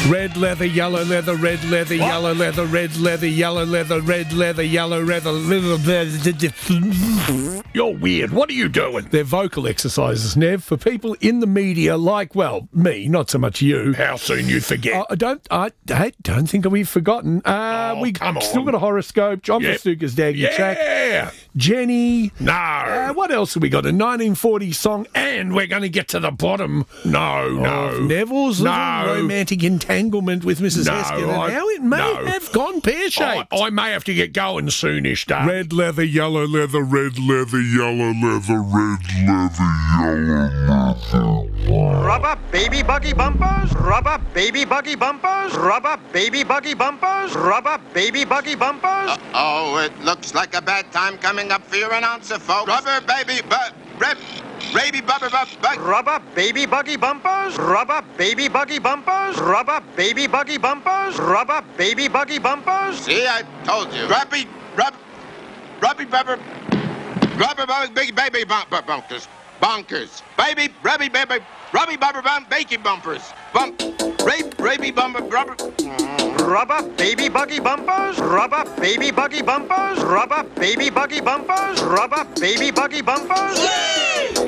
Red leather, yellow leather, red leather, yellow leather, red leather, yellow leather, red leather, yellow leather. You're weird. What are you doing? They're vocal exercises, Nev, for people in the media like, well, me, not so much you. How soon you forget? I don't think we've forgotten. We come on. still got a horoscope. John Festuca's Daggy Track. Yeah. Jenny. No. What else have we got? A 1940 song. And we're going to get to the bottom. No. Neville's little romantic entanglement with Mrs. Hesketh and how it may have gone pear-shaped. I may have to get going soonish, Dave. Red leather, yellow leather, red leather, yellow leather, red leather, yellow leather. Rubber baby buggy bumpers, rubber baby buggy bumpers, rubber baby buggy bumpers, rubber baby buggy bumpers. Oh, it looks like a bad time coming up for your announcer, folks. Rubber baby baby bubber bug. Rubber baby buggy bumpers, rubber baby buggy bumpers, rubber baby buggy bumpers, rubber baby buggy bumpers. See, I told you. Rubby bubber big baby bumpers. Bonkers. Baby bubber bump baking bumpers. Baby bumper rubber. Rubber baby buggy bumpers, rubber baby buggy bumpers, rubber baby buggy bumpers, rubber baby buggy bumpers. Yay!